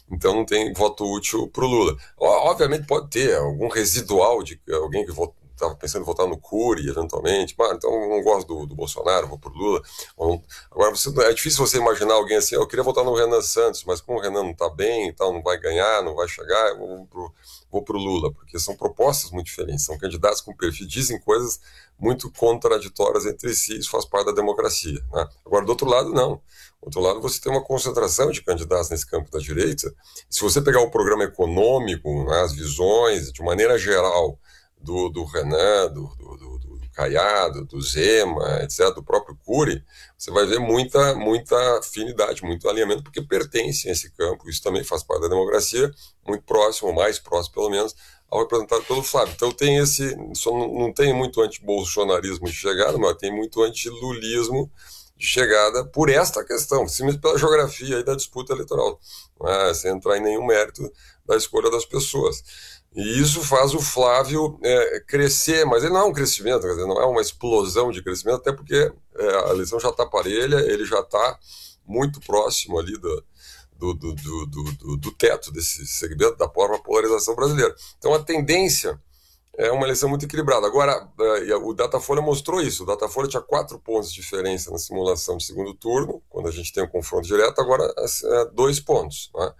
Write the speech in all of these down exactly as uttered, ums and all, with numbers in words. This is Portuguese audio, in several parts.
Então não tem voto útil para o Lula. Obviamente pode ter algum residual de alguém que estava pensando em votar no Cury, eventualmente. Ah, então eu não gosto do, do Bolsonaro, vou pro Lula. Agora, você, é difícil você imaginar alguém assim, eu queria votar no Renan Santos, mas como o Renan não está bem e tal, não vai ganhar, não vai chegar, eu vou pro, vou pro Lula, porque são propostas muito diferentes, são candidatos com perfil, dizem coisas muito contraditórias entre si, isso faz parte da democracia, né? Agora, do outro lado, não. Do outro lado, você tem uma concentração de candidatos nesse campo da direita. Se você pegar o programa econômico, né, as visões, de maneira geral, do, do Renan, do, do, do, do Caiado, do Zema, etcétera, do próprio Cury, você vai ver muita, muita afinidade, muito alinhamento, porque pertencem a esse campo. Isso também faz parte da democracia, muito próximo, mais próximo, pelo menos, ao representado pelo Flávio. Então tem esse, só não, não tem muito anti-bolsonarismo de chegada, mas tem muito anti-lulismo de chegada por esta questão, simplesmente pela geografia aí da disputa eleitoral, né, sem entrar em nenhum mérito da escolha das pessoas. E isso faz o Flávio é, crescer, mas ele não é um crescimento, quer dizer, não é uma explosão de crescimento, até porque é, a eleição já está parelha, ele já está muito próximo ali do, do, do, do, do, do teto desse segmento da própria polarização brasileira. Então a tendência é uma eleição muito equilibrada. Agora, o Datafolha mostrou isso. O Datafolha tinha quatro pontos de diferença na simulação de segundo turno, quando a gente tem um confronto direto, agora é dois pontos, né?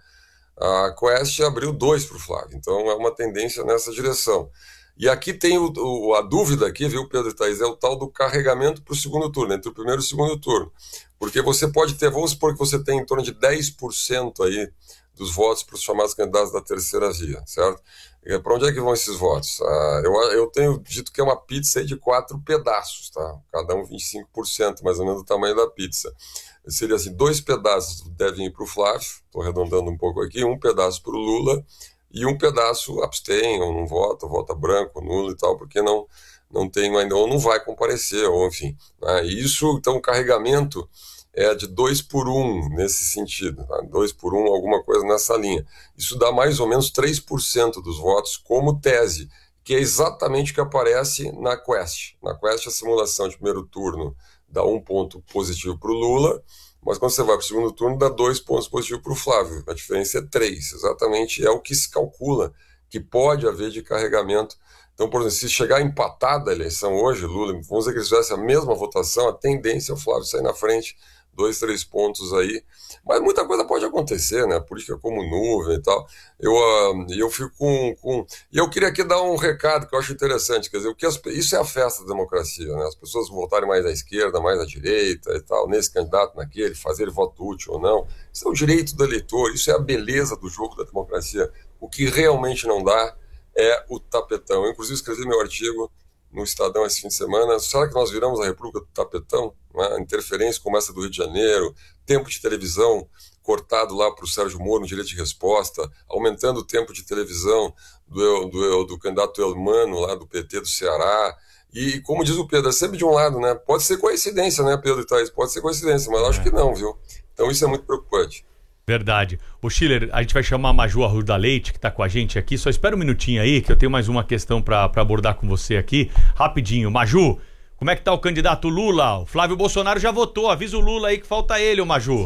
A Quest abriu dois para o Flávio, então é uma tendência nessa direção. E aqui tem o, o, a dúvida aqui, viu, Pedro e Thaís, é o tal do carregamento para o segundo turno, entre o primeiro e o segundo turno. Porque você pode ter, vamos supor que você tem em torno de dez por cento aí dos votos para os chamados candidatos da terceira via, certo? Para onde é que vão esses votos? Ah, eu, eu tenho dito que é uma pizza aí de quatro pedaços, tá? Cada um vinte e cinco por cento, mais ou menos, do tamanho da pizza. Seria assim, dois pedaços devem ir para o Flávio, estou arredondando um pouco aqui, um pedaço para o Lula e um pedaço abstém, ou não vota, vota branco, nulo e tal, porque não, não tem ainda, ou não vai comparecer, ou enfim. Né? E isso, então, o carregamento é de dois por um nesse sentido, tá? dois por um, alguma coisa nessa linha. Isso dá mais ou menos três por cento dos votos como tese, que é exatamente o que aparece na Quest. Na Quest, a simulação de primeiro turno dá um ponto positivo para o Lula, mas quando você vai para o segundo turno, dá dois pontos positivos para o Flávio. A diferença é três, exatamente é o que se calcula que pode haver de carregamento. Então, por exemplo, se chegar empatada a eleição hoje, Lula, vamos dizer que eles fizessem a mesma votação, a tendência é o Flávio sair na frente, dois, três pontos aí. Mas muita coisa pode acontecer, né? A política como nuvem e tal. Eu, uh, eu fico com, com... E eu queria aqui dar um recado que eu acho interessante. Quer dizer, o que as... isso é a festa da democracia, né? As pessoas votarem mais à esquerda, mais à direita e tal, nesse candidato, naquele, fazer voto útil ou não. Isso é o direito do eleitor, isso é a beleza do jogo da democracia. O que realmente não dá é o tapetão. Eu, inclusive, escrevi meu artigo no Estadão esse fim de semana. Será que nós viramos a República do Tapetão? Né? Interferência como essa do Rio de Janeiro, tempo de televisão cortado lá para o Sérgio Moro no direito de resposta, aumentando o tempo de televisão do, do, do candidato Elmano lá do P T do Ceará. E, como diz o Pedro, é sempre de um lado, né? Pode ser coincidência, né, Pedro e Thaís? Pode ser coincidência, mas eu acho que não, viu? Então isso é muito preocupante. Verdade. O Schiller, a gente vai chamar a Maju Arruda Leite, que está com a gente aqui. Só espera um minutinho aí, que eu tenho mais uma questão para abordar com você aqui. Rapidinho. Maju, como é que tá o candidato Lula? O Flávio Bolsonaro já votou. Avisa o Lula aí que falta ele, ô Maju.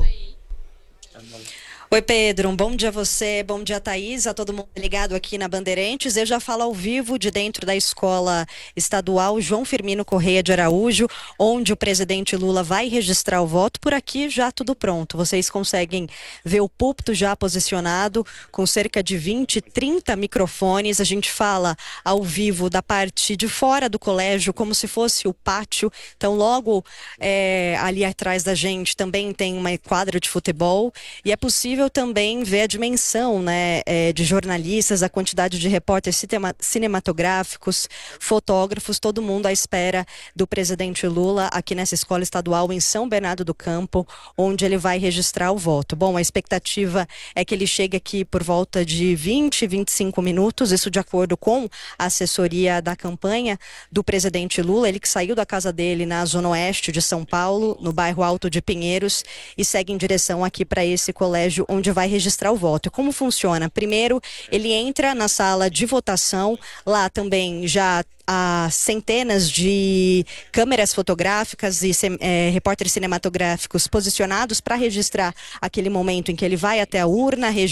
Oi, Pedro, um bom dia a você, bom dia, Thaís, a todo mundo ligado aqui na Bandeirantes. Eu já falo ao vivo de dentro da Escola Estadual João Firmino Correia de Araújo, onde o presidente Lula vai registrar o voto. Por aqui já tudo pronto. Vocês conseguem ver o púlpito já posicionado, com cerca de vinte, trinta microfones. A gente fala ao vivo da parte de fora do colégio, como se fosse o pátio. Então, logo é, ali atrás da gente também tem uma quadra de futebol e é possível também ver a dimensão, né, é, de jornalistas, a quantidade de repórteres cinematográficos, fotógrafos, todo mundo à espera do presidente Lula aqui nessa escola estadual em São Bernardo do Campo, onde ele vai registrar o voto. Bom, a expectativa é que ele chegue aqui por volta de vinte, vinte e cinco minutos, isso de acordo com a assessoria da campanha do presidente Lula, ele que saiu da casa dele na zona oeste de São Paulo, no bairro Alto de Pinheiros, e segue em direção aqui para esse colégio onde vai registrar o voto. E como funciona? Primeiro, ele entra na sala de votação, lá também já há centenas de câmeras fotográficas e é, repórteres cinematográficos posicionados para registrar aquele momento em que ele vai até a urna,